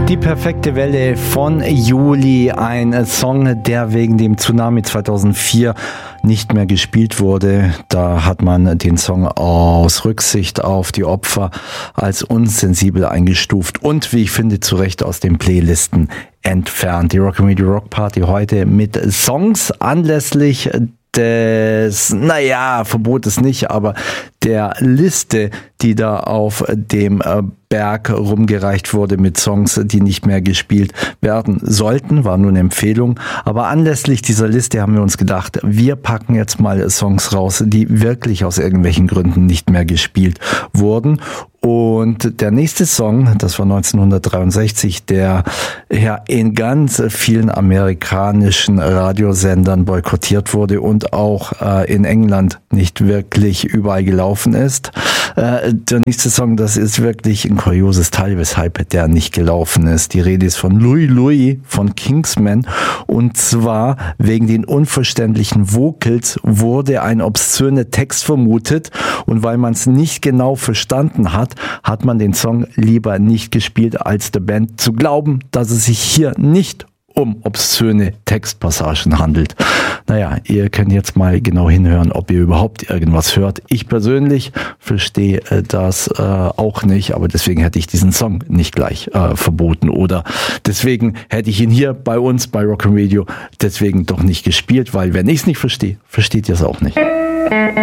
Die perfekte Welle von Juli, ein Song, der wegen dem Tsunami 2004 nicht mehr gespielt wurde. Da hat man den Song aus Rücksicht auf die Opfer als unsensibel eingestuft und, wie ich finde, zu Recht aus den Playlisten entfernt. Die Rock'n'Radio Rock Party heute mit Songs anlässlich des, Verbotes nicht, aber der Liste, die da auf dem Berg rumgereicht wurde mit Songs, die nicht mehr gespielt werden sollten, war nur eine Empfehlung. Aber anlässlich dieser Liste haben wir uns gedacht, wir packen jetzt mal Songs raus, die wirklich aus irgendwelchen Gründen nicht mehr gespielt wurden. Und der nächste Song, das war 1963, der ja in ganz vielen amerikanischen Radiosendern boykottiert wurde und auch in England nicht wirklich überall gelaufen ist. Der nächste Song, das ist wirklich ein kurioses Teil, weshalb der nicht gelaufen ist. Die Rede ist von Louie Louie von Kingsman, und zwar wegen den unverständlichen Vocals wurde ein obszöner Text vermutet, und weil man es nicht genau verstanden hat, hat man den Song lieber nicht gespielt, als der Band zu glauben, dass es sich hier nicht um obszöne Textpassagen handelt. Ihr könnt jetzt mal genau hinhören, ob ihr überhaupt irgendwas hört. Ich persönlich verstehe das auch nicht, aber deswegen hätte ich diesen Song nicht gleich verboten, oder deswegen hätte ich ihn hier bei uns bei Rock'n'Radio deswegen doch nicht gespielt, weil wenn ich es nicht verstehe, versteht ihr es auch nicht.